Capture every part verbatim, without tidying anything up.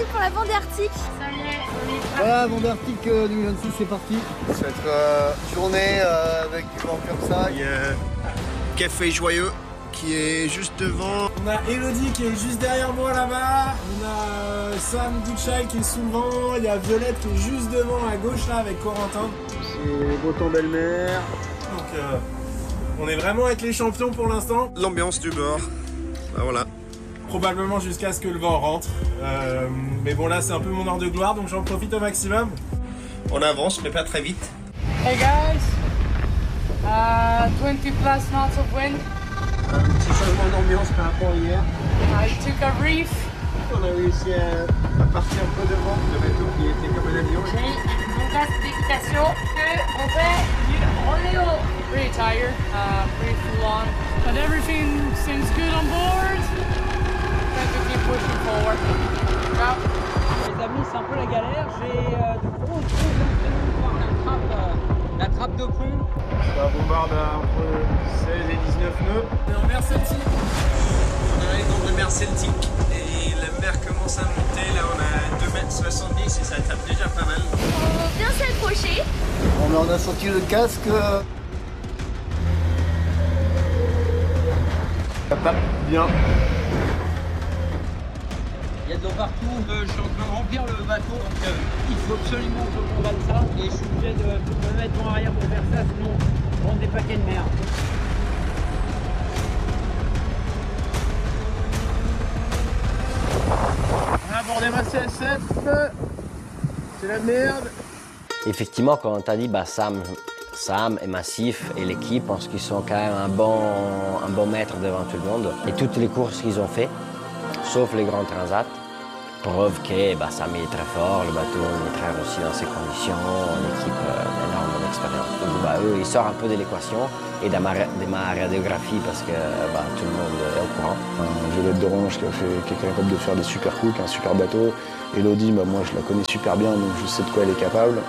pour la Vendée Arctique. Ça y est, on est parti. Voilà, Vendée Arctique euh, deux mille vingt-six, c'est parti. Ça va être euh, journée euh, avec du vent comme ça. Il y a Café Joyeux qui est juste devant. On a Elodie qui est juste derrière moi là-bas. On a euh, Sam Douchai qui est sous le vent. Il y a Violette qui est juste devant à gauche là avec Corentin. C'est Breton Belle-Mer. Donc euh, on est vraiment avec les champions pour l'instant. L'ambiance du bord. Ben voilà. Probablement jusqu'à ce que le vent rentre. Euh, mais bon là c'est un peu mon heure de gloire donc j'en profite au maximum. On avance mais pas très vite. Hey guys, uh, twenty plus knots of wind. Un petit changement d'ambiance par rapport à hier. I took a reef. On a réussi à, à partir un peu devant le bateau qui était comme un avion. J'ai mon casque d'équitation que on fait du rodéo. Pretty tired, uh, pretty full on, but everything seems good on board. Trying to keep pushing forward. Ciao. Les amis, c'est un peu la galère. J'ai euh, de gros gros entraînements par la trappe, euh, la trappe de pont. Ça bombarde à entre seize et dix-neuf nœuds. On est en mer Celtique. On arrive dans la mer Celtique et la mer commence à monter. Là on a deux mètres soixante-dix et ça tape déjà pas mal. On va bien s'accrocher. On a sorti le casque. Euh... Ça tape bien. Il y a de l'eau partout. Euh, je suis en train de remplir le bateau, donc euh, il faut absolument que je combatte ça. Et je suis obligé de me mettre en arrière pour faire ça, sinon on prend des paquets de merde. On a abordé ma C S F. C'est la merde. Effectivement, quand on t'a dit bah, Sam, Sam et Massif et l'équipe, je pense qu'ils sont quand même un bon, un bon maître devant tout le monde. Et toutes les courses qu'ils ont fait, sauf les grands transats, preuve que bah, Sam est très fort, le bateau est très réussi dans ces conditions, l'équipe a énormément d'expérience. Donc bah, eux, ils sortent un peu de l'équation et de ma, de ma radiographie parce que bah, tout le monde est au courant. Un Violette d'Orange qui, a fait, qui est capable de faire des super coups, un super bateau. Elodie, bah, moi je la connais super bien, donc je sais de quoi elle est capable.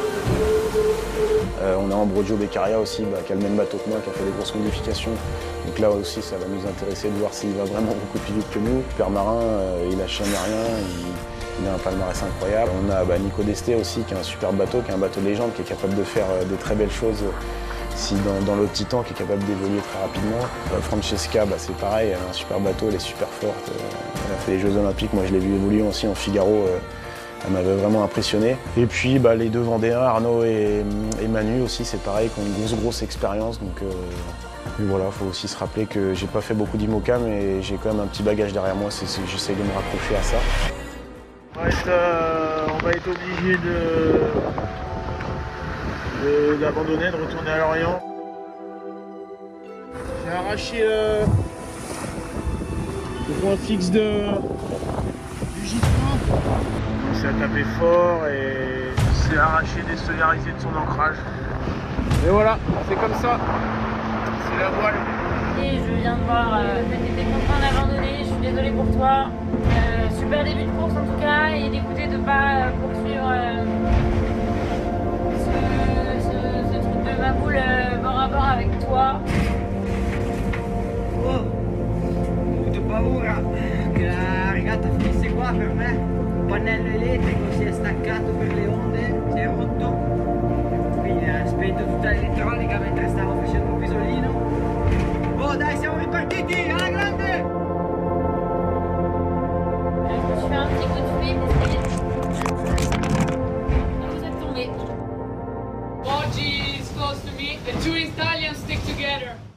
Euh, on a Ambrogio Beccaria aussi, bah, qui a le même bateau que moi, qui a fait des grosses modifications. Donc là aussi, ça va nous intéresser de voir s'il va vraiment beaucoup plus vite que nous. Super Marin, euh, il lâche jamais rien, il, il a un palmarès incroyable. On a bah, Nico Desté aussi, qui a un super bateau, qui est un bateau de légende, qui est capable de faire euh, des très belles choses si dans, dans l'autre Titan, qui est capable d'évoluer très rapidement. Euh, Francesca, bah, c'est pareil, elle a un super bateau, elle est super forte. Euh, elle a fait les Jeux Olympiques, moi je l'ai vu évoluer aussi en Figaro. Euh, Elle m'avait vraiment impressionné. Et puis bah, les deux Vendéens, Arnaud et, et Manu aussi, c'est pareil, qui ont une grosse grosse expérience. Donc euh, voilà, il faut aussi se rappeler que j'ai pas fait beaucoup d'IMOCA, mais j'ai quand même un petit bagage derrière moi, j'essaie de me raccrocher à ça. On va être, euh, on va être obligé de, de, d'abandonner, de retourner à Lorient. J'ai arraché euh, le point fixe de, du gitan. Ça a tapé fort et s'est arraché, désolarisé de son ancrage. Et voilà, c'est comme ça. C'est la voile. Et je viens de voir euh, que tu étais contraint d'abandonner. Je suis désolée pour toi. Euh, super début de course en tout cas. Et d'écouter de ne pas euh, poursuivre euh, ce, ce, ce truc de ma boule euh, bord à bord avec toi. Oh, ho avuto paura che la regata finisse qua per me. Il pannello elettrico si è staccato per le onde, si è rotto, quindi ha spento tutta l'elettronica mentre stavo facendo un pisolino. Oh dai, siamo ripartiti, alla grande! Je me suis fait un petit coup de fouet parce que vous êtes tombé. Oggi is close to me. The two Italians stick together.